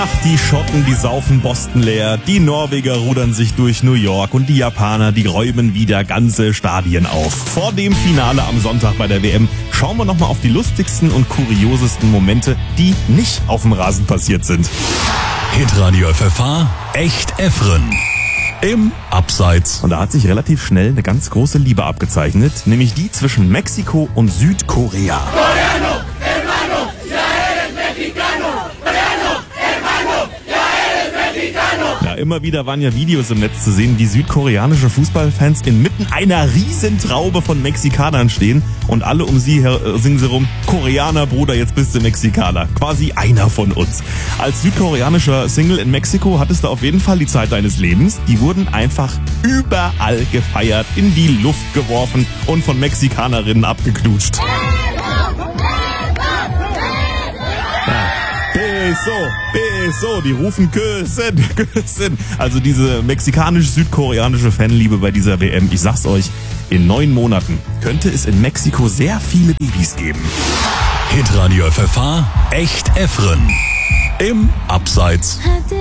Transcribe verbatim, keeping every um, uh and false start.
Ach, die Schotten, die saufen Boston leer, die Norweger rudern sich durch New York und die Japaner, die räumen wieder ganze Stadien auf. Vor dem Finale am Sonntag bei der W M schauen wir nochmal auf die lustigsten und kuriosesten Momente, die nicht auf dem Rasen passiert sind. Hitradio F F H, echt Effren. Im Abseits. Und da hat sich relativ schnell eine ganz große Liebe abgezeichnet, nämlich die zwischen Mexiko und Südkorea. Coreano, hermano, ya eres mexicano. Coreano, hermano, ya eres mexicano. Ja, immer wieder waren ja Videos im Netz zu sehen, wie südkoreanische Fußballfans inmitten einer Riesentraube von Mexikanern stehen und alle um sie her äh, singen sie rum: Koreaner, Bruder, jetzt bist du Mexikaner. Quasi einer von uns. Als südkoreanischer Single in Mexiko hattest du auf jeden Fall die Zeit deines Lebens. Die wurden einfach überall gefeiert, in die Luft geworfen und von Mexikanerinnen abgeknutscht. Beso, Beso, die rufen Küssen, Küssen. Also diese mexikanisch-südkoreanische Fanliebe bei dieser W M, ich sag's euch, in neun Monaten könnte es in Mexiko sehr viele Babys geben. Hitradio F F H, echt Effren. Im Abseits.